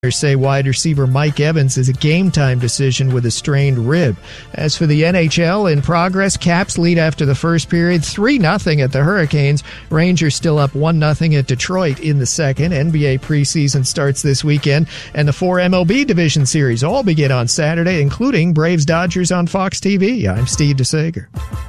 Say wide receiver Mike Evans is a game-time decision with a strained rib. As for the NHL, in progress, Caps lead after the first period 3-0 at the Hurricanes. Rangers still up 1-0 at Detroit in the second. NBA preseason starts this weekend, and the 4 MLB Division Series all begin on Saturday, including Braves-Dodgers on Fox TV. I'm Steve DeSager.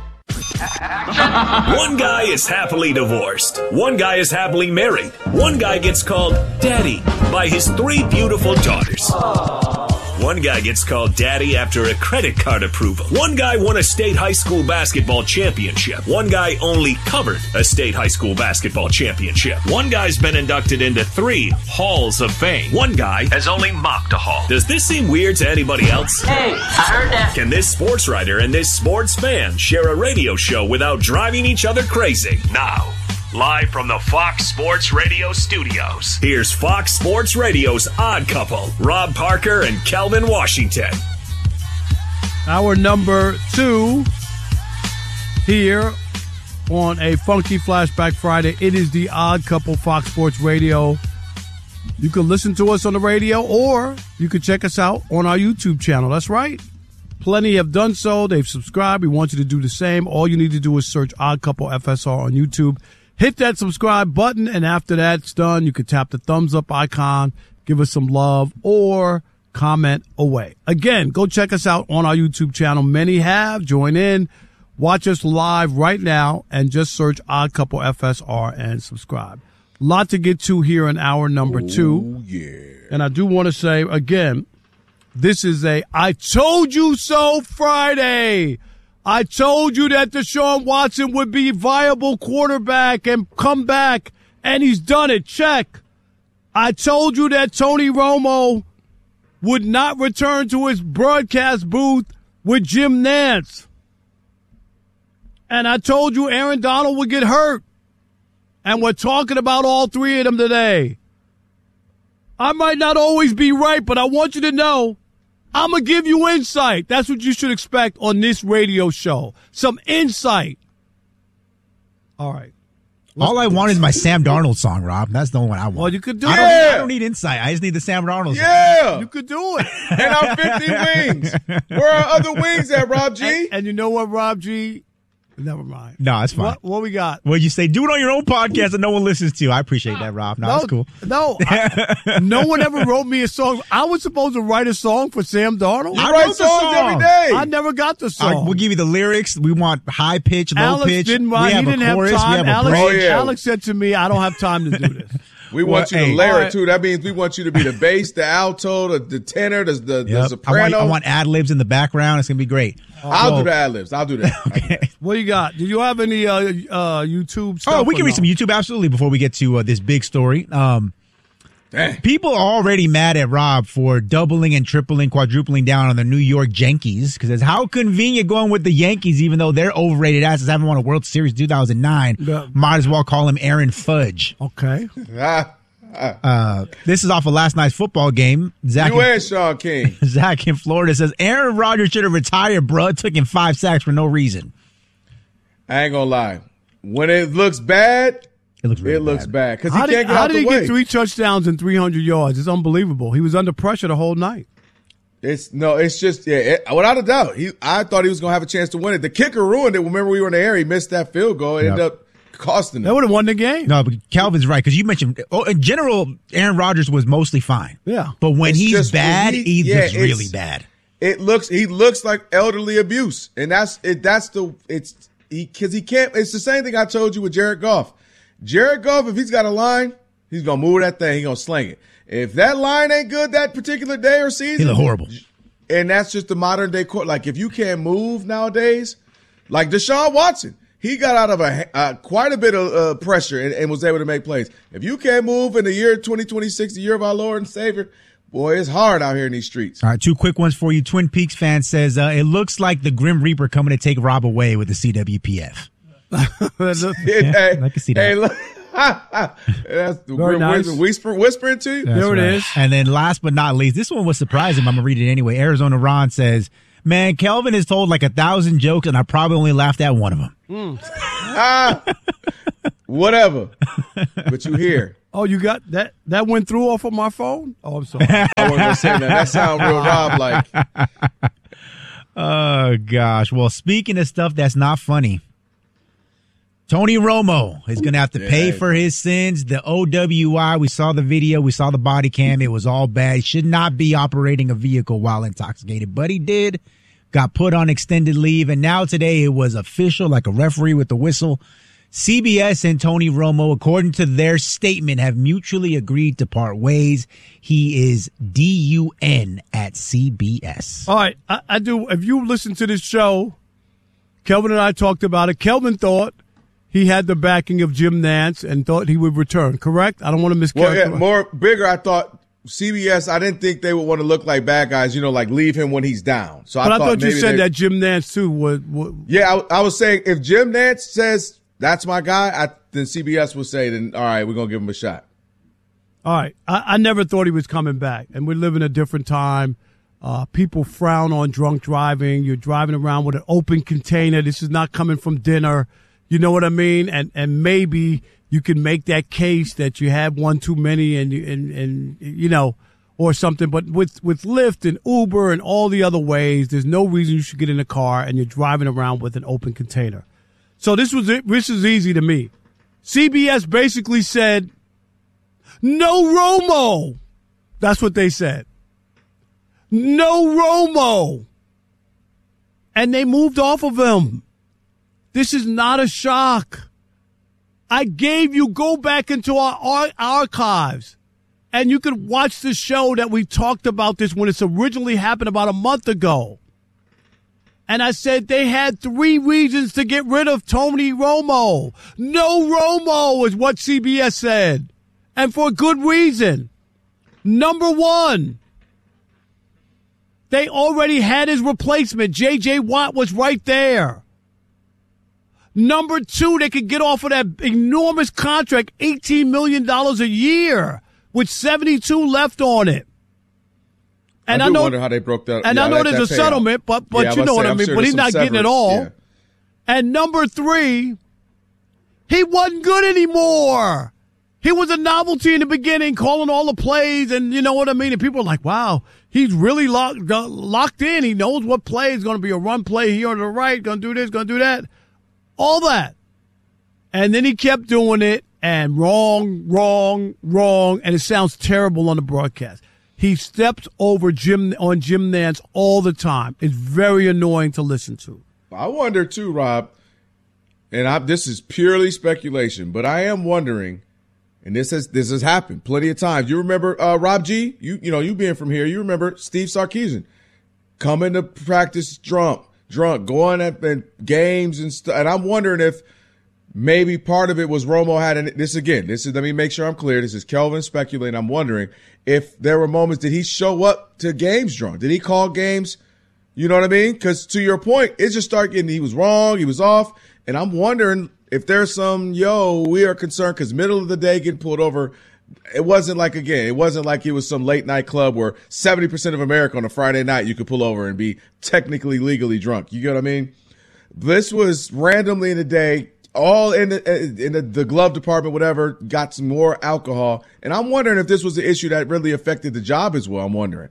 One guy is happily divorced. One guy is happily married. One guy gets called Daddy by his 3 beautiful daughters. One guy gets called Daddy after a credit card approval. One guy won a state high school basketball championship. One guy only covered a state high school basketball championship. One guy's been inducted into 3 halls of fame. One guy has only mocked a hall. Does this seem weird to anybody else? Hey, I heard that. Can this sports writer and this sports fan share a radio show without driving each other crazy? Now, live from the Fox Sports Radio studios, here's Fox Sports Radio's Odd Couple, Rob Parker and Kelvin Washington. Our number 2 here on a Funky Flashback Friday. It is the Odd Couple, Fox Sports Radio. You can listen to us on the radio, or you can check us out on our YouTube channel. That's right. Plenty have done so. They've subscribed. We want you to do the same. All you need to do is search Odd Couple FSR on YouTube. Hit that subscribe button, and after that's done, you can tap the thumbs up icon, give us some love, or comment away. Again, go check us out on our YouTube channel. Many have. Join in. Watch us live right now, and just search Odd Couple FSR and subscribe. Lot to get to here in hour number 2. Yeah. And I do want to say, again, this is a I told you so Friday. I told you that Deshaun Watson would be a viable quarterback and come back, and he's done it. Check. I told you that Tony Romo would not return to his broadcast booth with Jim Nantz. And I told you Aaron Donald would get hurt. And we're talking about all 3 of them today. I might not always be right, but I want you to know I'm going to give you insight. That's what you should expect on this radio show. Some insight. All right. All I want is my Sam Darnold song, Rob. That's the only one I want. Well, you could do it. it. I don't need insight. I just need the Sam Darnold song. Yeah. You could do it. And our 50 wings. Where are other wings at, Rob G? And you know what, Rob G? Never mind. No, it's fine. What we got? Well, you say, do it on your own podcast that no one listens to. I appreciate that, Rob. No, that's cool. No, no one ever wrote me a song. I was supposed to write a song for Sam Darnold. I write songs every day. I never got the song. We'll give you the lyrics. We want high pitch, low Alex pitch. Didn't we write. have He didn't a chorus. have time. We have a break. Alex said to me, I don't have time to do this. We want you to layer it, too. That means we want you to be the bass, the alto, the tenor, the soprano. I want ad-libs in the background. It's going to be great. I'll do the ad-libs. I'll do that. Okay. What you got? Do you have any YouTube stuff? Oh, we can read some YouTube, absolutely, before we get to this big story. People are already mad at Rob for doubling and tripling, quadrupling down on the New York Yankees, because it's how convenient going with the Yankees, even though they're overrated asses, haven't won a World Series in 2009. Yeah. Might as well call him Aaron Fudge. Okay. This is off of last night's football game. You and Sean King. Zach in Florida says, Aaron Rodgers should have retired, bro. It took him 5 sacks for no reason. I ain't gonna lie. When it looks bad, it looks bad. Because he can't get out the way. How did he get 3 touchdowns and 300 yards? It's unbelievable. He was under pressure the whole night. It's just, without a doubt. I thought he was going to have a chance to win it. The kicker ruined it. Remember, we were in the air. He missed that field goal. It ended up costing him. They would have won the game. No, but Calvin's right, because you mentioned, in general, Aaron Rodgers was mostly fine. Yeah. But when he's bad, he looks really bad. He looks like elderly abuse. And because he can't, it's the same thing I told you with Jared Goff. Jared Goff, if he's got a line, he's going to move that thing. He's going to sling it. If that line ain't good that particular day or season, he look horrible. And that's just the modern day court. Like, if you can't move nowadays, like Deshaun Watson, he got out of quite a bit of pressure and was able to make plays. If you can't move in the year 2026, the year of our Lord and Savior, boy, it's hard out here in these streets. All right, 2 quick ones for you. Twin Peaks fan says, it looks like the Grim Reaper coming to take Rob away with the CWPF. I can see that. Hey, look. That's the Very nice. whispering to you. That's there right. it is. And then last but not least, this one was surprising. I'm going to read it anyway. Arizona Ron says, man, Kelvin has told like 1,000 jokes, and I probably only laughed at one of them. Whatever. But you hear. Oh, you got that? That went through off of my phone? Oh, I'm sorry. I wasn't saying that. That sounds real Rob-like. Oh, gosh. Well, speaking of stuff that's not funny, Tony Romo is going to have to pay for his sins. The OWI, we saw the video, we saw the body cam. It was all bad. He should not be operating a vehicle while intoxicated, but he did. Got put on extended leave, and now today it was official, like a referee with the whistle. CBS and Tony Romo, according to their statement, have mutually agreed to part ways. He is DUN at CBS. All right, I do. If you listen to this show, Kelvin and I talked about it. Kelvin thought he had the backing of Jim Nantz and thought he would return, correct? I don't want to mischaracterize. Well, bigger, I thought CBS, I didn't think they would want to look like bad guys, like leave him when he's down. So but I thought you said that Jim Nantz, too, would. Yeah, I was saying if Jim Nantz says that's my guy, then CBS will say, then, all right, we're going to give him a shot. All right. I never thought he was coming back, and we live in a different time. People frown on drunk driving. You're driving around with an open container. This is not coming from dinner. You know what I mean? And maybe you can make that case that you had one too many and or something. But with Lyft and Uber and all the other ways, there's no reason you should get in a car and you're driving around with an open container. So this is easy to me. CBS basically said, no Romo. That's what they said. No Romo. And they moved off of him. This is not a shock. I gave you, go back into our archives, and you could watch the show that we talked about this when it's originally happened about a month ago. And I said they had 3 reasons to get rid of Tony Romo. No Romo is what CBS said. And for a good reason. Number 1, they already had his replacement. J.J. Watt was right there. Number 2, they could get off of that enormous contract, $18 million a year, with 72 left on it. And I wonder how they broke that. And I know there's a settlement, but you know what I mean. But he's not getting it all. Yeah. And number 3, he wasn't good anymore. He was a novelty in the beginning, calling all the plays, and you know what I mean. And people are like, "Wow, he's really locked in. He knows what play is going to be a run play here on the right, going to do this, going to do that, all that." And then he kept doing it, and wrong, and it sounds terrible on the broadcast. He steps over Jim Nantz all the time. It's very annoying to listen to. I wonder too, Rob, and this is purely speculation, but I am wondering, and this has happened plenty of times. You remember Rob G? You being from here, you remember Steve Sarkisian coming to practice drunk, going at games and stuff. And I'm wondering if maybe part of it was Romo had let me make sure I'm clear. This is Kelvin speculating. I'm wondering if there were moments, did he show up to games drunk? Did he call games? You know what I mean? Because to your point, it just started getting, he was wrong, he was off. And I'm wondering if there's we are concerned because middle of the day getting pulled over. It wasn't like it was some late night club where 70% of America on a Friday night you could pull over and be technically legally drunk. You get what I mean? This was randomly in the day, all in the glove department, whatever, got some more alcohol. And I'm wondering if this was the issue that really affected the job as well. I'm wondering,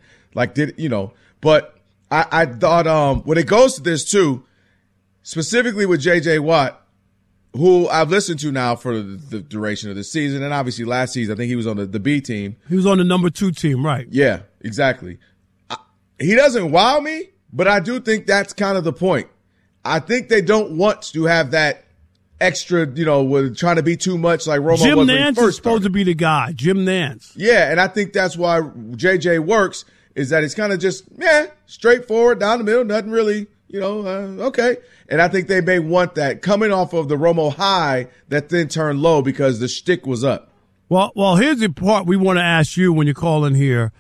but I thought, when it goes to this too, specifically with J.J. Watt, who I've listened to now for the duration of the season, and obviously last season, I think he was on the B team. He was on the number 2 team, right? Yeah, exactly. He doesn't wow me, but I do think that's kind of the point. I think they don't want to have that extra, with trying to be too much like Romo. Jim Nantz is supposed to be the guy. Jim Nantz. Yeah, and I think that's why JJ works, is that it's kind of just, straightforward, down the middle, nothing really, okay. And I think they may want that coming off of the Romo high that then turned low because the shtick was up. Well, here's the part we want to ask you when you call in here,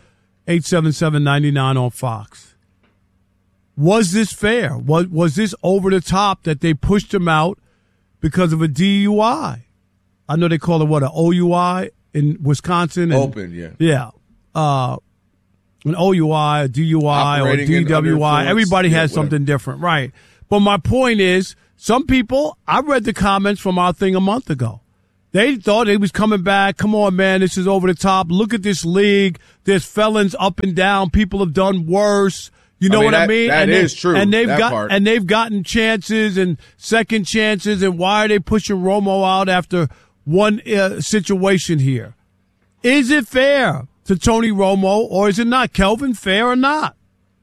877-99 on Fox. Was this fair? Was this over the top that they pushed him out because of a DUI? I know they call it an OUI in Wisconsin. Open, yeah. Yeah. An OUI, a DUI, or a DWI. Everybody has something different, right? But my point is, some people, I read the comments from our thing a month ago. They thought he was coming back. Come on, man, this is over the top. Look at this league. There's felons up and down. People have done worse. You know what I mean? That is true. And they've gotten chances and second chances. And why are they pushing Romo out after one situation here? Is it fair to Tony Romo, or is it not? Kelvin, fair or not?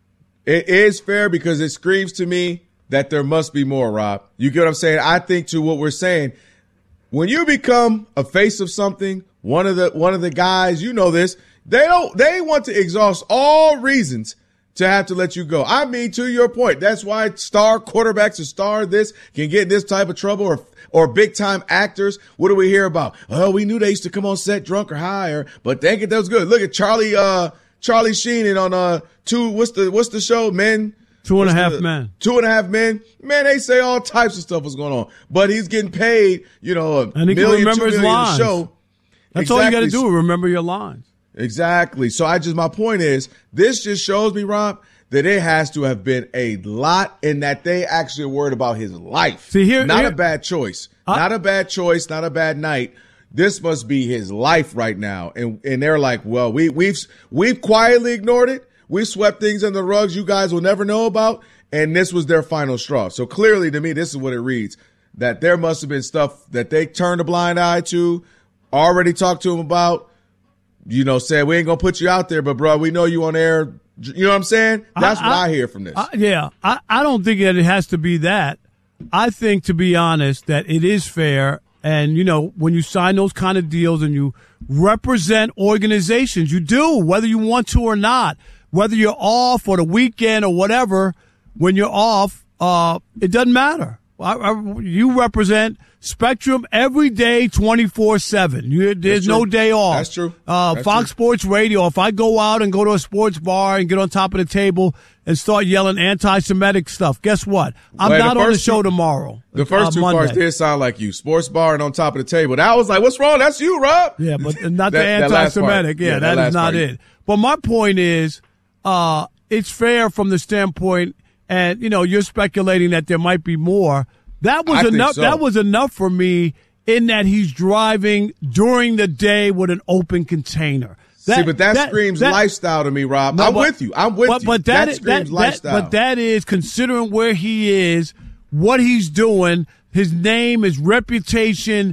It is fair because it screams to me that there must be more, Rob. You get what I'm saying? I think to what we're saying, when you become a face of something, one of the guys, you know this, they want to exhaust all reasons to have to let you go. I mean, to your point, that's why star quarterbacks or star this can get in this type of trouble, or big time actors. What do we hear about? Oh, we knew they used to come on set drunk or high, but thank it that was good. Look at Charlie Sheen on what's the show? Men. 2.5 Men. 2.5 Men. Man, they say all types of stuff was going on, but he's getting paid, and he can remember his lines. Show. That's all you got to do. Remember your lines. Exactly. So my point is, this just shows me, Rob, that it has to have been a lot, and that they actually are worried about his life. See, not a bad choice. Not a bad choice. Not a bad night. This must be his life right now. And they're like, well, we've quietly ignored it. We swept things under the rugs you guys will never know about, and this was their final straw. So clearly, to me, this is what it reads, that there must have been stuff that they turned a blind eye to, already talked to him about, said, we ain't going to put you out there, but, bro, we know you on air. You know what I'm saying? That's what I hear from this. I don't think that it has to be that. I think, to be honest, that it is fair. And, when you sign those kind of deals and you represent organizations, you do, whether you want to or not. Whether you're off or the weekend or whatever, when you're off, it doesn't matter. You represent Spectrum every day, 24/7. There's no day off. That's true. Fox Sports Radio. If I go out and go to a sports bar and get on top of the table and start yelling anti-Semitic stuff, guess what? I'm not on the show tomorrow. The first two parts did sound like you. Sports bar and on top of the table. That was like, what's wrong? That's you, Rob. Yeah, but not the anti-Semitic. That is not it. But my point is, it's fair from the standpoint, and you're speculating that there might be more. That was enough. So. That was enough for me, in that he's driving during the day with an open container. That screams lifestyle to me, Rob. No, I'm with you. But that screams lifestyle. But that is, considering where he is, what he's doing, his name, his reputation,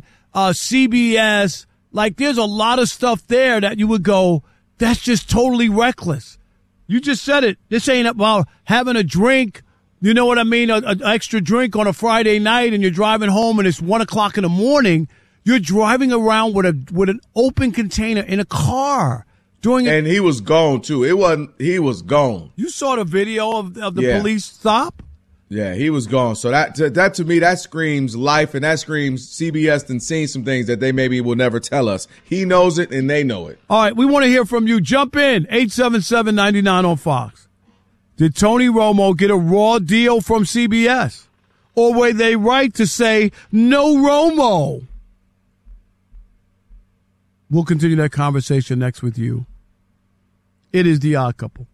CBS. Like, there's a lot of stuff there that you would go, that's just totally reckless. You just said it. This ain't about having a drink. You know what I mean? An extra drink on a Friday night, and you're driving home and it's 1:00 in the morning. You're driving around with an open container in a car. And he was gone too. He was gone. You saw the video of the police stop? Yeah, he was gone. So that to me, that screams life, and that screams CBS and seen some things that they maybe will never tell us. He knows it, and they know it. All right, we want to hear from you. Jump in, 877-99 on Fox. Did Tony Romo get a raw deal from CBS? Or were they right to say, no Romo? We'll continue that conversation next with you. It is The Odd Couple.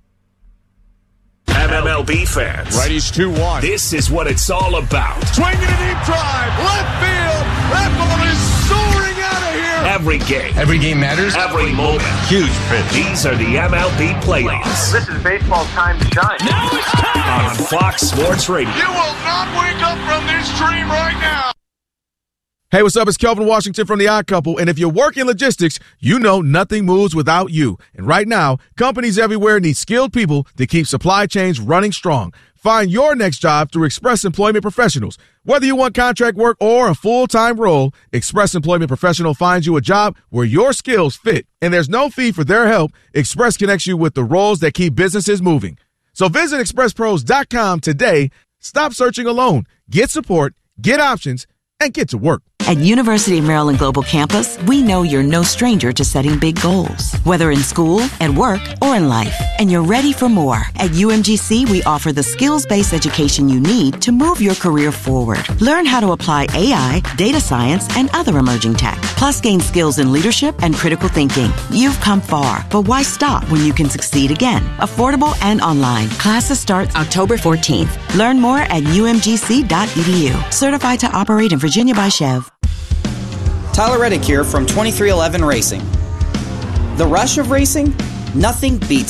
MLB fans. Righties 2-1. This is what it's all about. Swinging a deep drive. Left field. That ball is soaring out of here. Every game. Every game matters. Every moment. Huge pitch. These are the MLB playoffs. This is baseball's time to shine. Now it's time. On Fox Sports Radio. You will not wake up from this dream right now. Hey, what's up? It's Kelvin Washington from The Odd Couple. And if you work in logistics, you know nothing moves without you. And right now, companies everywhere need skilled people to keep supply chains running strong. Find your next job through Express Employment Professionals. Whether you want contract work or a full-time role, Express Employment Professional finds you a job where your skills fit. And there's no fee for their help. Express connects you with the roles that keep businesses moving. So visit expresspros.com today. Stop searching alone. Get support, get options, and get to work. At University of Maryland Global Campus, we know you're no stranger to setting big goals, whether in school, at work, or in life. And you're ready for more. At UMGC, we offer the skills-based education you need to move your career forward. Learn how to apply AI, data science, and other emerging tech. Plus, gain skills in leadership and critical thinking. You've come far, but why stop when you can succeed again? Affordable and online. Classes start October 14th. Learn more at umgc.edu. Certified to operate in Virginia by Chev. Tyler Reddick here from 2311 Racing. The rush of racing? Nothing beats